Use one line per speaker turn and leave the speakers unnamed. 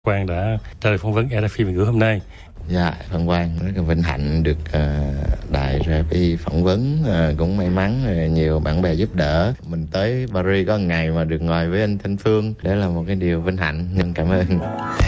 Quang đã trả lời phỏng vấn RFI Việt ngữ hôm nay.
Dạ, Phan Quang rất là vinh hạnh được đài RFI phỏng vấn, cũng may mắn nhiều bạn bè giúp đỡ. Mình tới Paris có một ngày mà được ngồi với anh Thanh Phương, đó là một cái điều vinh hạnh, nên cảm ơn.